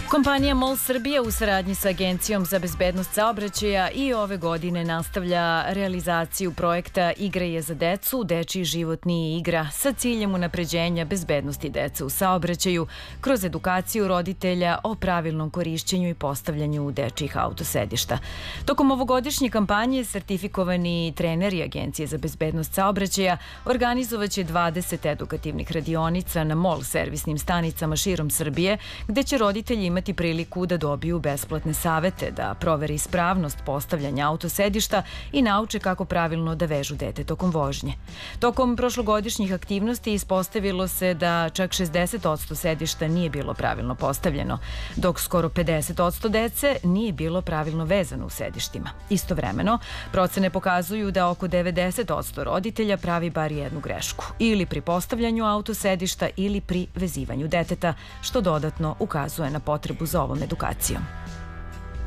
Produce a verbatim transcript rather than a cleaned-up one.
Kompanija MOL Srbija u saradnji sa Agencijom za bezbednost saobraćaja i ove godine nastavlja realizaciju projekta Igra je za decu, dečiji život nije igra, sa ciljem unapređenja bezbednosti dece u saobraćaju kroz edukaciju roditelja o pravilnom korišćenju i postavljanju dečijih autosedišta. Tokom ovogodišnje kampanje sertifikovani treneri Agencije za bezbednost saobraćaja organizovaće dvadeset edukativnih radionica na MOL servisnim stanicama širom Srbije, gde će roditelji imati imati priliku da dobiju besplatne savete, da provere ispravnost postavljanja autosedišta i nauče kako pravilno da vežu dete tokom vožnje. Tokom prošlogodišnjih aktivnosti ispostavilo se da čak šezdeset posto sedišta nije bilo pravilno postavljeno, dok skoro pedeset posto dece nije bilo pravilno vezano u sedištima. Istovremeno, procene pokazuju da oko devedeset posto roditelja pravi bar jednu grešku, ili pri postavljanju autosedišta ili pri vezivanju deteta, što dodatno ukazuje na potrebu za ovom edukacijom.